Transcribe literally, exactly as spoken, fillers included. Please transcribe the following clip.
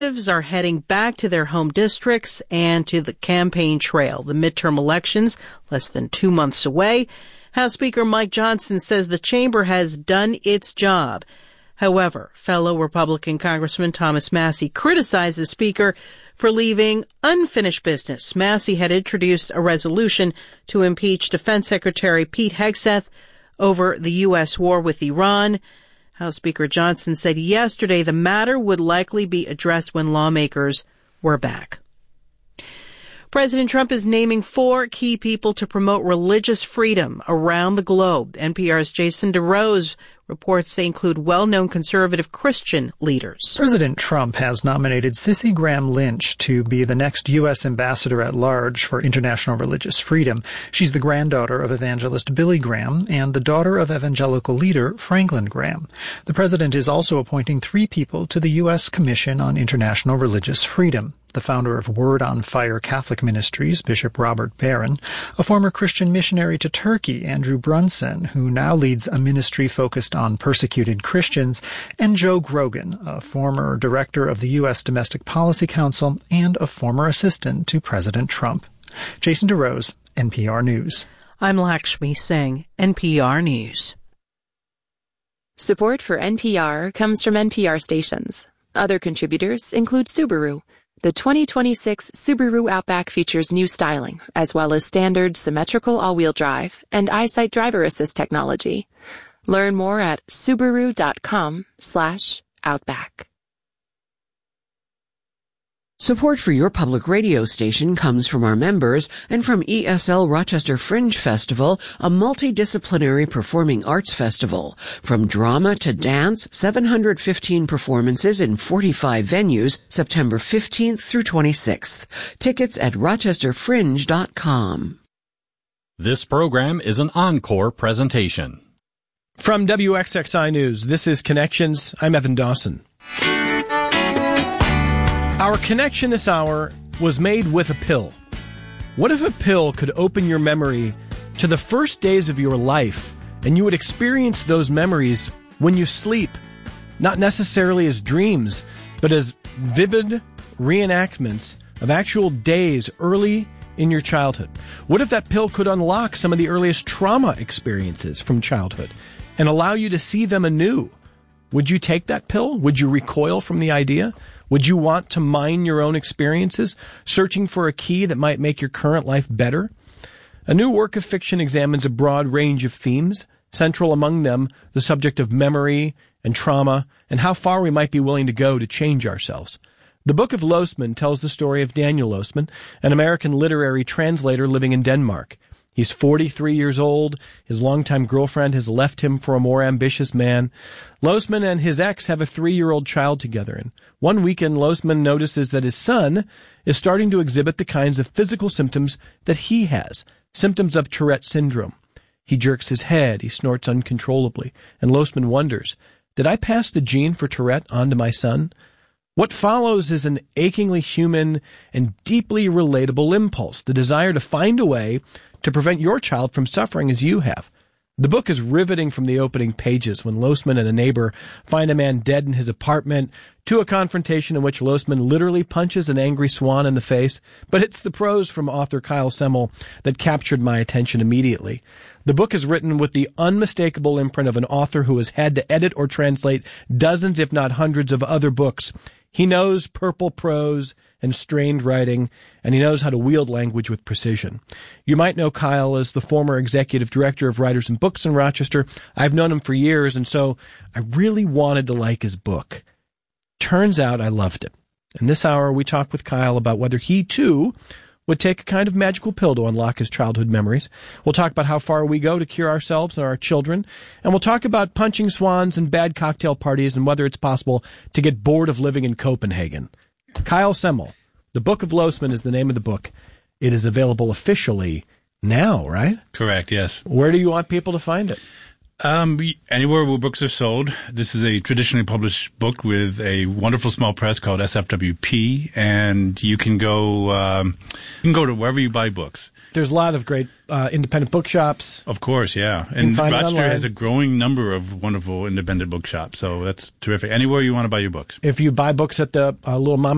are heading back to their home districts and to the campaign trail. The midterm elections, less than two months away. House Speaker Mike Johnson says the chamber has done its job. However, fellow Republican Congressman Thomas Massie criticized the Speaker for leaving unfinished business. Massie had introduced a resolution to impeach Defense Secretary Pete Hegseth over the U S war with Iran. House Speaker Johnson said yesterday the matter would likely be addressed when lawmakers were back. President Trump is naming four key people to promote religious freedom around the globe. N P R's Jason DeRose reports they include well-known conservative Christian leaders. President Trump has nominated Cissy Graham Lynch to be the next U S ambassador at large for international religious freedom. She's the granddaughter of evangelist Billy Graham and the daughter of evangelical leader Franklin Graham. The president is also appointing three people to the U S Commission on International Religious Freedom. The founder of Word on Fire Catholic Ministries, Bishop Robert Barron, a former Christian missionary to Turkey, Andrew Brunson, who now leads a ministry focused on persecuted Christians, and Joe Grogan, a former director of the U S Domestic Policy Council and a former assistant to President Trump. Jason DeRose, N P R News. I'm Lakshmi Singh, N P R News. Support for N P R comes from N P R stations. Other contributors include Subaru. The twenty twenty-six Subaru Outback features new styling, as well as standard symmetrical all-wheel drive and EyeSight driver assist technology. Learn more at Subaru.com slash Outback. Support for your public radio station comes from our members and from E S L Rochester Fringe Festival, a multidisciplinary performing arts festival. From drama to dance, seven hundred fifteen performances in forty-five venues, September fifteenth through twenty-sixth. Tickets at rochester fringe dot com. This program is an encore presentation. From W X X I News, this is Connections. I'm Evan Dawson. Our connection this hour was made with a pill. What if a pill could open your memory to the first days of your life, and you would experience those memories when you sleep, not necessarily as dreams, but as vivid reenactments of actual days early in your childhood? What if that pill could unlock some of the earliest trauma experiences from childhood and allow you to see them anew? Would you take that pill? Would you recoil from the idea? Would you want to mine your own experiences, searching for a key that might make your current life better? A new work of fiction examines a broad range of themes, central among them the subject of memory and trauma and how far we might be willing to go to change ourselves. The Book of Losman tells the story of Daniel Losman, an American literary translator living in Denmark. He's forty-three years old. His longtime girlfriend has left him for a more ambitious man. Losman and his ex have a three-year-old child together, and one weekend Losman notices that his son is starting to exhibit the kinds of physical symptoms that he has, symptoms of Tourette syndrome. He jerks his head, he snorts uncontrollably, and Losman wonders, did I pass the gene for Tourette on to my son? What follows is an achingly human and deeply relatable impulse, the desire to find a way to prevent your child from suffering as you have. The book is riveting from the opening pages when Losman and a neighbor find a man dead in his apartment, to a confrontation in which Losman literally punches an angry swan in the face. But it's the prose from author Kyle Semmel that captured my attention immediately. The book is written with the unmistakable imprint of an author who has had to edit or translate dozens, if not hundreds, of other books. He knows purple prose and strained writing, and he knows how to wield language with precision. You might know Kyle as the former executive director of Writers and Books in Rochester. I've known him for years, and so I really wanted to like his book. Turns out I loved it. In this hour, we talk with Kyle about whether he, too, would take a kind of magical pill to unlock his childhood memories. We'll talk about how far we go to cure ourselves and our children. And we'll talk about punching swans and bad cocktail parties and whether it's possible to get bored of living in Copenhagen. Kyle Semmel, The Book of Losman is the name of the book. It is available officially now, right? Correct, yes. Where do you want people to find it? Um, anywhere where books are sold. This is a traditionally published book with a wonderful small press called S F W P, and you can go um, you can go to wherever you buy books. There's a lot of great uh, independent bookshops. Of course, yeah. And Rochester has a growing number of wonderful independent bookshops, so that's terrific. Anywhere you want to buy your books. If you buy books at the uh, little mom